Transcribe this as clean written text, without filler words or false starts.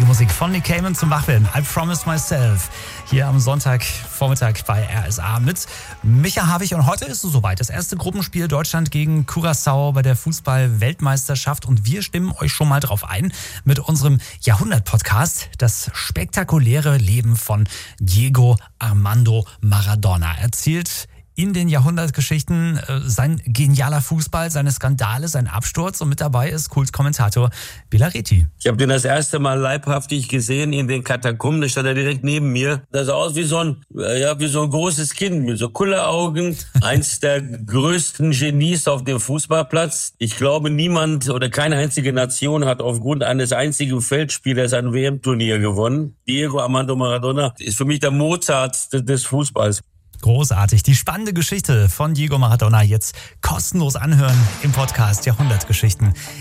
Musik von Nick Cayman zum Wachwerden. I Promised Myself. Hier am Sonntagvormittag bei RSA mit Micha Havig. Und heute ist es soweit. Das erste Gruppenspiel Deutschland gegen Curaçao bei der Fußball-Weltmeisterschaft. Und wir stimmen euch schon mal drauf ein mit unserem Jahrhundert-Podcast. Das spektakuläre Leben von Diego Armando Maradona. Erzählt in den Jahrhundertgeschichten sein genialer Fußball, seine Skandale, sein Absturz. Und mit dabei ist Kultkommentator Villaretti. Ich habe den das erste Mal leibhaftig gesehen in den Katakomben. Da stand er direkt neben mir. Das sah aus wie so ein großes Kind mit so Kulleraugen. Eins der größten Genies auf dem Fußballplatz. Ich glaube, niemand oder keine einzige Nation hat aufgrund eines einzigen Feldspielers ein WM-Turnier gewonnen. Diego Armando Maradona ist für mich der Mozart des Fußballs. Großartig. Die spannende Geschichte von Diego Maradona jetzt kostenlos anhören im Podcast Jahrhundertgeschichten.